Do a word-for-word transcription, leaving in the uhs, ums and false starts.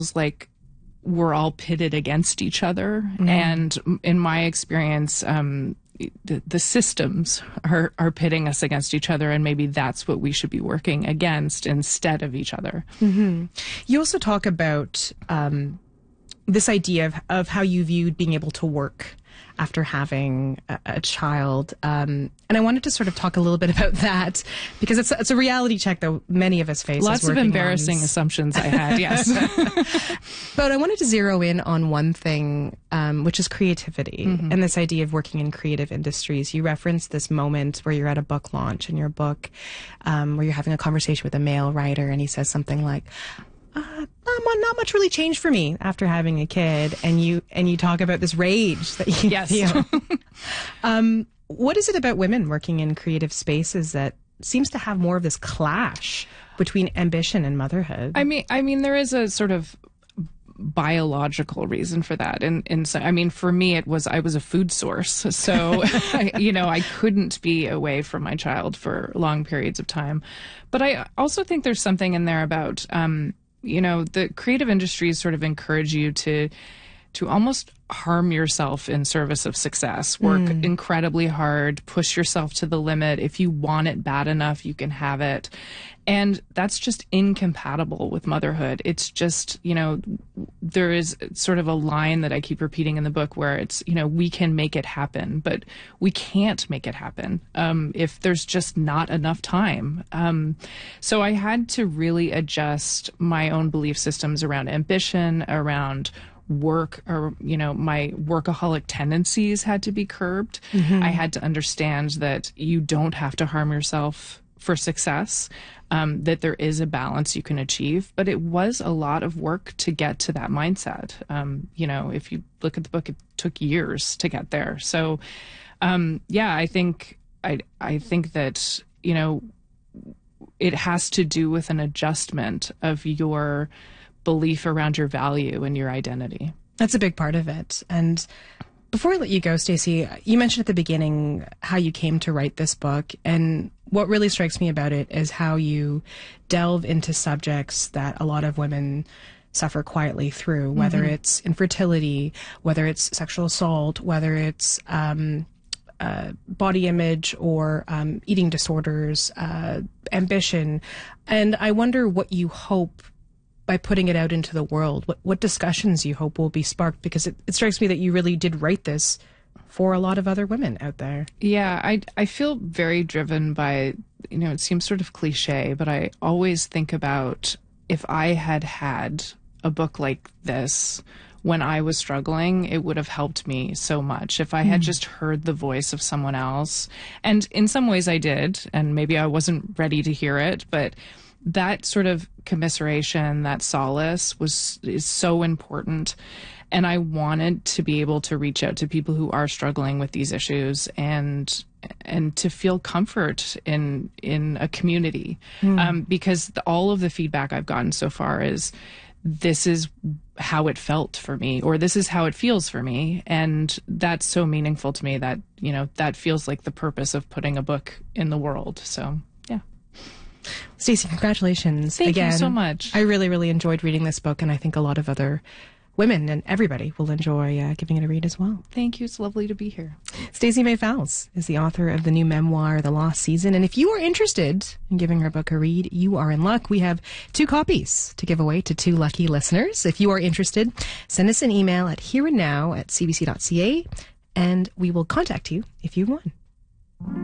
like we're all pitted against each other. Mm. And in my experience, um, the, the systems are, are pitting us against each other, and maybe that's what we should be working against instead of each other. Mm-hmm. You also talk about um, this idea of, of how you viewed being able to work after having a, a child. Um, and I wanted to sort of talk a little bit about that, because it's, it's a reality check that many of us face. Lots of embarrassing moms. Assumptions I had, yes. But I wanted to zero in on one thing, um, which is creativity, mm-hmm. and this idea of working in creative industries. You referenced this moment where you're at a book launch in your book, um, where you're having a conversation with a male writer, and he says something like, Uh, not, not much really changed for me after having a kid, and you and you talk about this rage that you yes. feel. um, what is it about women working in creative spaces that seems to have more of this clash between ambition and motherhood? I mean, I mean, there is a sort of biological reason for that, and and so, I mean, for me, it was I was a food source, so I, you know, I couldn't be away from my child for long periods of time. But I also think there's something in there about. Um, You know, the creative industries sort of encourage you to to almost harm yourself in service of success. Work mm. incredibly hard, push yourself to the limit. If you want it bad enough, you can have it. And that's just incompatible with motherhood. It's just, you know, there is sort of a line that I keep repeating in the book where it's, you know, we can make it happen, but we can't make it happen um, if there's just not enough time. Um, so I had to really adjust my own belief systems around ambition, around work, or, you know, my workaholic tendencies had to be curbed. Mm-hmm. I had to understand that you don't have to harm yourself for success, um, that there is a balance you can achieve. But it was a lot of work to get to that mindset. Um, you know, if you look at the book, it took years to get there. So, um, yeah, I think, I, I think that, you know, it has to do with an adjustment of your belief around your value and your identity. That's a big part of it. And before I let you go, Stacey, you mentioned at the beginning how you came to write this book. And what really strikes me about it is how you delve into subjects that a lot of women suffer quietly through, whether mm-hmm. it's infertility, whether it's sexual assault, whether it's um, uh, body image or um, eating disorders, uh, ambition. And I wonder what you hope by putting it out into the world, what, what discussions you hope will be sparked, because it, it strikes me that you really did write this for a lot of other women out there. Yeah, I, I feel very driven by, you know, it seems sort of cliche, but I always think about if I had had a book like this when I was struggling, it would have helped me so much. If I had mm. just heard the voice of someone else, and in some ways I did, and maybe I wasn't ready to hear it, but that sort of commiseration, that solace was is so important. And I wanted to be able to reach out to people who are struggling with these issues and and to feel comfort in in a community. Mm. Um, because the, all of the feedback I've gotten so far is this is how it felt for me, or this is how it feels for me. And that's so meaningful to me that, you know, that feels like the purpose of putting a book in the world. So, yeah. Stacey, congratulations. Thank again. you so much. I really, really enjoyed reading this book, and I think a lot of other women and everybody will enjoy uh, giving it a read as well. Thank you. It's lovely to be here. Stacey May Fowles is the author of the new memoir, The Lost Season. And if you are interested in giving her book a read, you are in luck. We have two copies to give away to two lucky listeners. If you are interested, send us an email at here and now at c b c dot c a, and we will contact you if you won.